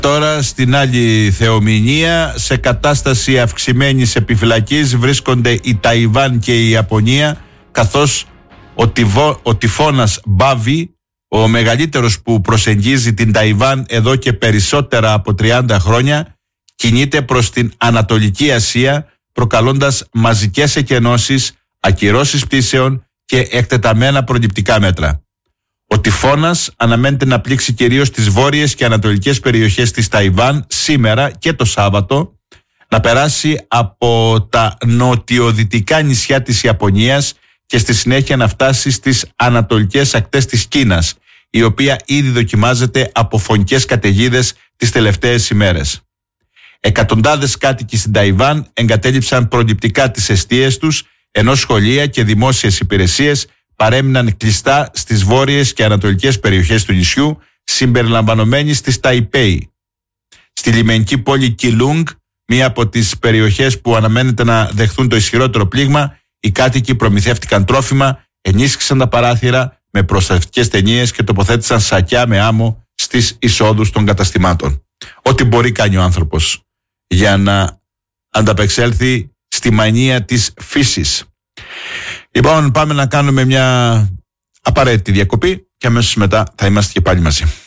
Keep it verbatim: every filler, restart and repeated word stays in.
Τώρα στην άλλη θεομηνία, σε κατάσταση αυξημένης επιφυλακής βρίσκονται η Ταϊβάν και η Ιαπωνία, καθώς ο, τυβο, ο τυφώνας Μπάβι, ο μεγαλύτερος που προσεγγίζει την Ταϊβάν εδώ και περισσότερα από τριάντα χρόνια, κινείται προς την Ανατολική Ασία, προκαλώντας μαζικές εκενώσεις, ακυρώσεις πτήσεων και εκτεταμένα προληπτικά μέτρα. Ο τυφώνας αναμένεται να πλήξει κυρίως τις βόρειες και ανατολικές περιοχές της Ταϊβάν σήμερα και το Σάββατο, να περάσει από τα νοτιοδυτικά νησιά της Ιαπωνίας και στη συνέχεια να φτάσει στις ανατολικές ακτές της Κίνας, η οποία ήδη δοκιμάζεται από φωνικές καταιγίδες τις τελευταίες ημέρες. Εκατοντάδες κάτοικοι στην Ταϊβάν εγκατέλειψαν προληπτικά τις εστίες τους, ενώ σχολεία και δημόσιες υπηρεσίες παρέμειναν κλειστά στις βόρειες και ανατολικές περιοχές του νησιού, συμπεριλαμβανομένης της Ταϊπέη. Στη λιμενική πόλη Κιλούγκ, μία από τις περιοχές που αναμένεται να δεχθούν το ισχυρότερο πλήγμα, οι κάτοικοι προμηθεύτηκαν τρόφιμα, ενίσχυσαν τα παράθυρα με προστατευτικές ταινίες και τοποθέτησαν σακιά με άμμο στις εισόδους των καταστημάτων. Ό,τι μπορεί κάνει ο άνθρωπος για να ανταπεξέλθει στη μανία της φύσης. Λοιπόν, πάμε να κάνουμε μια απαραίτητη διακοπή και αμέσως μετά θα είμαστε και πάλι μαζί.